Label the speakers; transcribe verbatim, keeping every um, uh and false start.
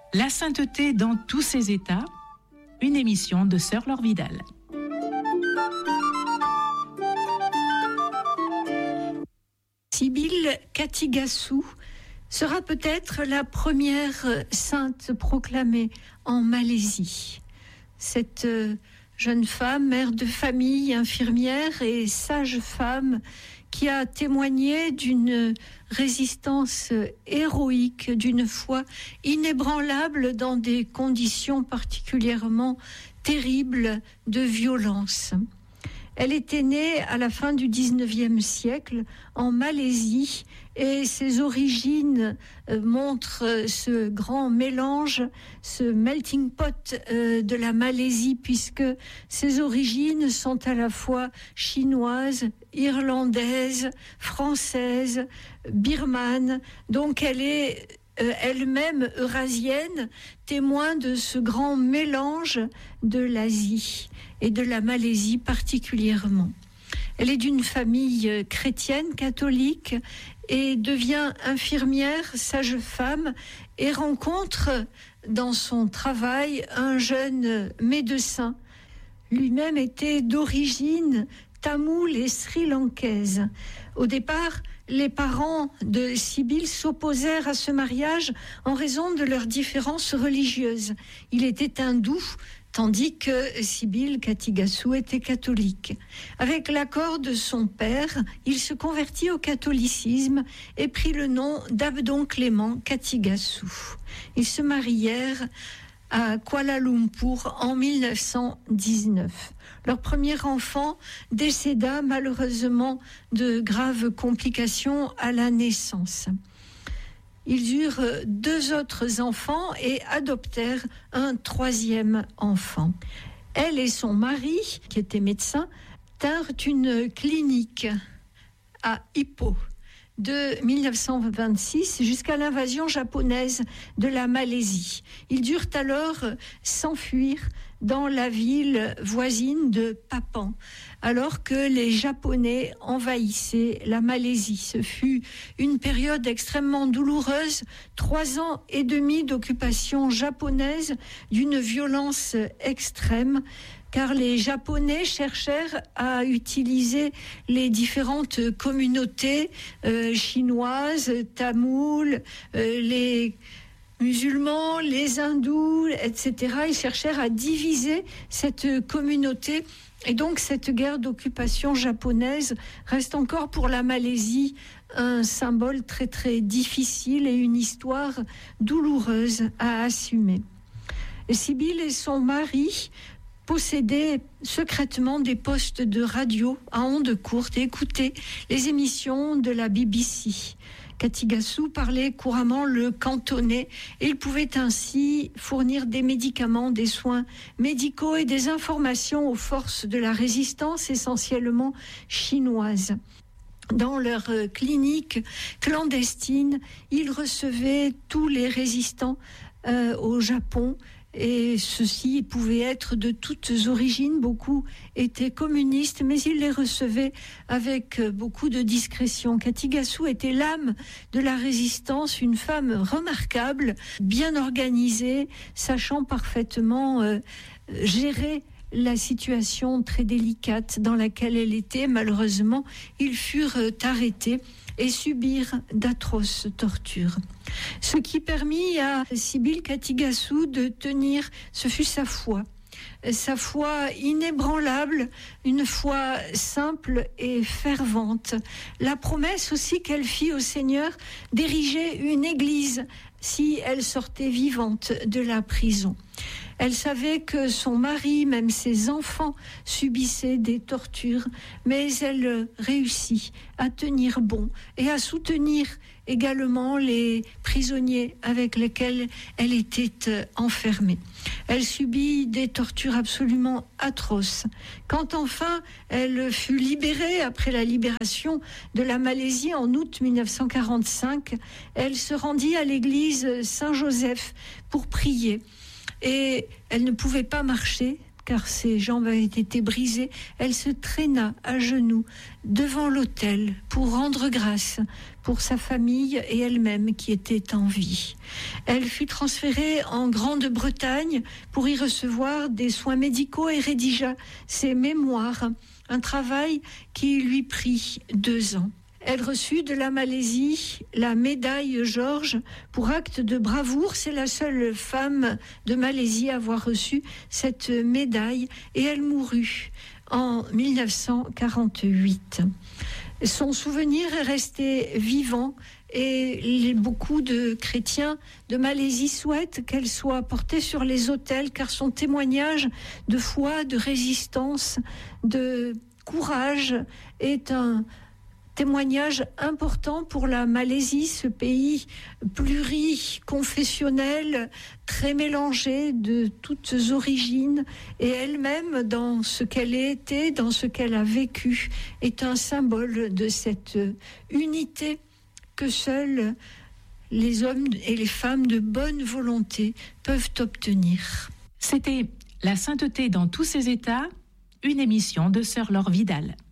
Speaker 1: La sainteté dans tous ses états, une émission de Sœur Laure Vidal.
Speaker 2: Sybille Katigassou sera peut-être la première sainte proclamée en Malaisie. Cette jeune femme, mère de famille, infirmière et sage femme, qui a témoigné d'une résistance héroïque, d'une foi inébranlable dans des conditions particulièrement terribles de violence. Elle était née à la fin du dix-neuvième siècle en Malaisie et ses origines euh, montrent ce grand mélange, ce melting pot euh, de la Malaisie, puisque ses origines sont à la fois chinoises, irlandaises, françaises, birmanes. Donc elle est euh, elle-même eurasienne, témoin de ce grand mélange de l'Asie et de la Malaisie particulièrement. Elle est d'une famille chrétienne, catholique, et devient infirmière, sage-femme, et rencontre dans son travail un jeune médecin. Lui-même était d'origine tamoule et sri-lankaise. Au départ, les parents de Sybille s'opposèrent à ce mariage en raison de leurs différences religieuses. Il était hindou, tandis que Sybille Katigassou était catholique. Avec l'accord de son père, il se convertit au catholicisme et prit le nom d'Abdon Clément Katigassou. Ils se marièrent à Kuala Lumpur en mille neuf cent dix-neuf. Leur premier enfant décéda malheureusement de graves complications à la naissance. Ils eurent deux autres enfants et adoptèrent un troisième enfant. Elle et son mari, qui était médecin, tinrent une clinique à Ipoh de mille neuf cent vingt-six jusqu'à l'invasion japonaise de la Malaisie. Ils durent alors s'enfuir dans la ville voisine de Papan, alors que les Japonais envahissaient la Malaisie. Ce fut une période extrêmement douloureuse, trois ans et demi d'occupation japonaise d'une violence extrême, car les Japonais cherchèrent à utiliser les différentes communautés euh, chinoises, tamoules, euh, les musulmans, les hindous, et cetera. Ils cherchèrent à diviser cette communauté. Et donc cette guerre d'occupation japonaise reste encore pour la Malaisie un symbole très très difficile et une histoire douloureuse à assumer. Sybille et son mari possédaient secrètement des postes de radio à ondes courtes et écoutaient les émissions de la B B C. Katigassou parlait couramment le cantonais et il pouvait ainsi fournir des médicaments, des soins médicaux et des informations aux forces de la résistance essentiellement chinoises. Dans leur clinique clandestine, ils recevaient tous les résistants euh, au Japon. Et ceux-ci pouvaient être de toutes origines, beaucoup étaient communistes, mais ils les recevaient avec beaucoup de discrétion. Katigassou était l'âme de la résistance, une femme remarquable, bien organisée, sachant parfaitement euh, gérer la situation très délicate dans laquelle elle était. Malheureusement, ils furent arrêtés et subirent d'atroces tortures. Ce qui permit à Sybille Katigassou de tenir, ce fut sa foi. Sa foi inébranlable, une foi simple et fervente. La promesse aussi qu'elle fit au Seigneur d'ériger une église si elle sortait vivante de la prison. Elle savait que son mari, même ses enfants, subissaient des tortures, mais elle réussit à tenir bon et à soutenir également les prisonniers avec lesquels elle était enfermée. Elle subit des tortures absolument atroces. Quand enfin elle fut libérée après la libération de la Malaisie en août mille neuf cent quarante-cinq, elle se rendit à l'église Saint-Joseph pour prier. Et elle ne pouvait pas marcher car ses jambes avaient été brisées, elle se traîna à genoux devant l'autel pour rendre grâce pour sa famille et elle-même qui était en vie. Elle fut transférée en Grande-Bretagne pour y recevoir des soins médicaux et rédigea ses mémoires, un travail qui lui prit deux ans. Elle reçut de la Malaisie la médaille Georges pour acte de bravoure. C'est la seule femme de Malaisie à avoir reçu cette médaille et elle mourut en mille neuf cent quarante-huit. Son souvenir est resté vivant et beaucoup de chrétiens de Malaisie souhaitent qu'elle soit portée sur les autels car son témoignage de foi, de résistance, de courage est un témoignage important pour la Malaisie, ce pays pluriconfessionnel, très mélangé de toutes origines, et elle-même, dans ce qu'elle était, dans ce qu'elle a vécu, est un symbole de cette unité que seuls les hommes et les femmes de bonne volonté peuvent obtenir.
Speaker 1: C'était La sainteté dans tous ses états, une émission de Sœur Laure Vidal.